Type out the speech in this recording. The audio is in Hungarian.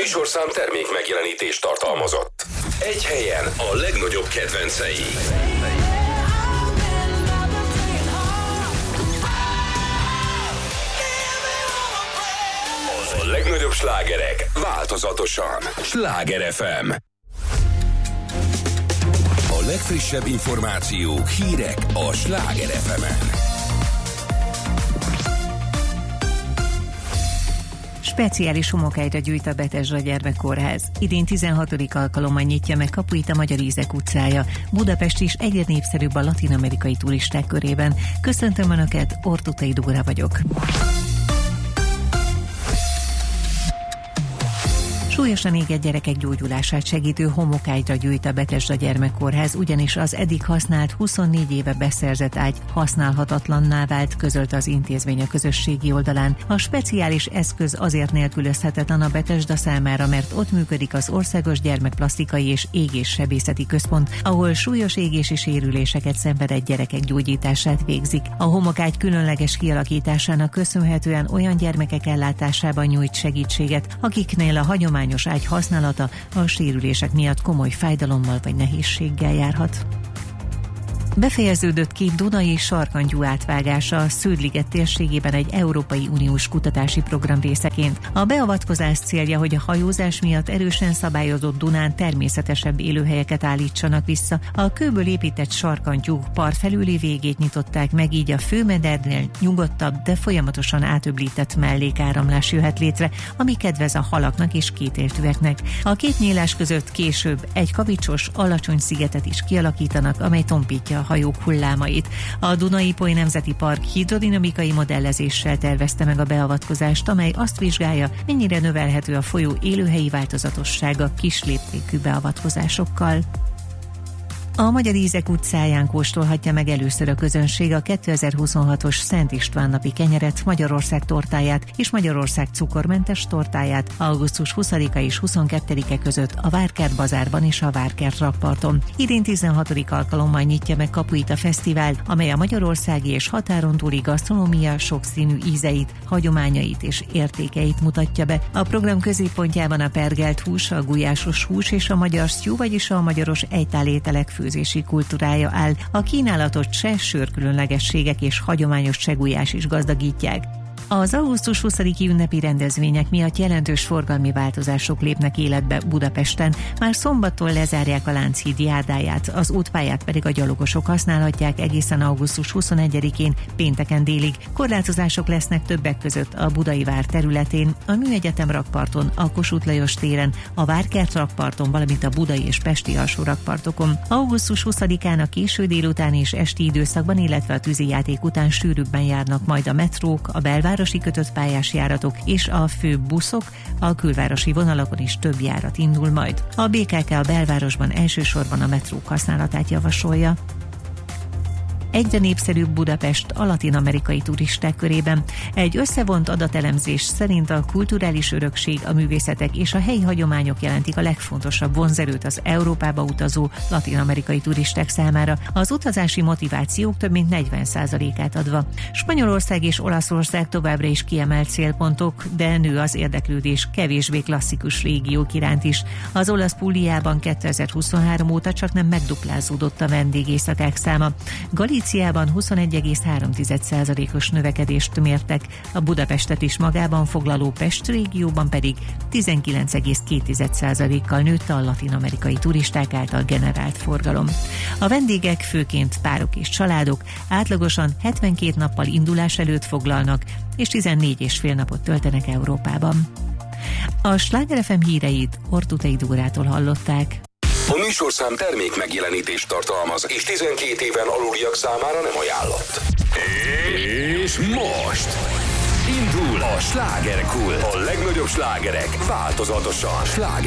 műsorszám termék megjelenítést tartalmazott. Egy helyen a legnagyobb kedvencei. A legnagyobb slágerek változatosan. Sláger FM. A legfrissebb információk, hírek a Sláger FM-en. Speciális homokályra gyűjt a Betesda Gyermekkórház. Idén 16. alkalommal nyitja meg kapuit a Magyar Ízek utcája. Budapest is egyre népszerűbb a latin-amerikai turisták körében. Köszöntöm Önöket, Ortutai Dóra vagyok. Súlyosan égett gyerekek gyógyulását segítő homokályra gyűjt a Betesda Gyermekkórház, ugyanis az eddig használt 24 éve beszerzett ágy használhatatlanná vált, közölte az intézmény a közösségi oldalán. A speciális eszköz azért nélkülözhetetlen a Betesda számára, mert ott működik az Országos Gyermekplasztikai és Égéssebészeti Központ, ahol súlyos égési sérüléseket szenvedett gyerekek gyógyítását végzik. A homokágy különleges kialakításának köszönhetően olyan gyermekek ellátásában nyújt segítséget, akiknél a hagyományos ágy használata a sérülések miatt komoly fájdalommal vagy nehézséggel járhat. Befejeződött két dunai sarkantyú átvágása a Sződ-liget térségében egy Európai Uniós kutatási program részeként. A beavatkozás célja, hogy a hajózás miatt erősen szabályozott Dunán természetesebb élőhelyeket állítsanak vissza. A kőből épített sarkantyúk part felüli végét nyitották meg, így a főmedernél nyugodtabb, de folyamatosan átöblített mellékáramlás jöhet létre, ami kedvez a halaknak és kétéltűeknek. A két nyílás között később egy kavicsos, alacsony szigetet is kialakítanak, amely tompítja a hajók hullámait. A Duna-Ipoly Nemzeti Park hidrodinamikai modellezéssel tervezte meg a beavatkozást, amely azt vizsgálja, mennyire növelhető a folyó élőhelyi változatossága kisléptékű beavatkozásokkal. A Magyar Ízek utcáján kóstolhatja meg először a közönség a 2026-os Szent István napi kenyeret, Magyarország tortáját és Magyarország cukormentes tortáját augusztus 20-a és 22-e között a Várkert bazárban és a Várkert rakparton. Idén 16. alkalommal nyitja meg kapuit a fesztivál, amely a magyarországi és határon túli gasztronómia sokszínű ízeit, hagyományait és értékeit mutatja be. A program középpontjában a pergelt hús, a gulyásos hús és a magyar sztyú, vagyis a magyaros ejtálételek főzési kultúrája áll. A kínálatot cseh sörkülönlegességek és hagyományos csehgulyás is gazdagítják. Az augusztus 20-i ünnepi rendezvények miatt jelentős forgalmi változások lépnek életbe Budapesten. Már szombattól lezárják a Lánchíd járdáját, az útpályát pedig a gyalogosok használhatják egészen augusztus 21-én pénteken délig. Korlátozások lesznek többek között a Budai vár területén, a Műegyetem rakparton, a Kossuth Lajos téren, a Várkert rakparton, valamint a budai és pesti alsó rakpartokon. Augusztus 20-án a késő délután és esti időszakban, illetve a tűzijáték után sűrűbben járnak majd a metrók, a belvárosi kötött pályás járatok és a fő buszok, a külvárosi vonalakon is több járat indul majd. A BKK a belvárosban elsősorban a metrók használatát javasolja. Egyre népszerűbb Budapest a latin-amerikai turisták körében. Egy összevont adatelemzés szerint a kulturális örökség, a művészetek és a helyi hagyományok jelentik a legfontosabb vonzerőt az Európába utazó latin-amerikai turisták számára, az utazási motivációk több mint 40%-át adva. Spanyolország és Olaszország továbbra is kiemelt célpontok, de nő az érdeklődés kevésbé klasszikus régiók iránt is. Az olasz Pugliában 2023 óta csaknem megduplázódott a vendégészakák száma. Galíciában 21,3%-os növekedést mértek, a Budapestet is magában foglaló Pest régióban pedig 19,2%-kal nőtt a latin-amerikai turisták által generált forgalom. A vendégek, főként párok és családok átlagosan 72 nappal indulás előtt foglalnak, és 14,5 napot töltenek Európában. A Sláger FM híreit Ortutai Dórától hallották. A műsorszám termék megjelenítést tartalmaz, és 12 éven aluliak számára nem ajánlott. És most indul a Slágerkult. A legnagyobb slágerek változatosan. Sláger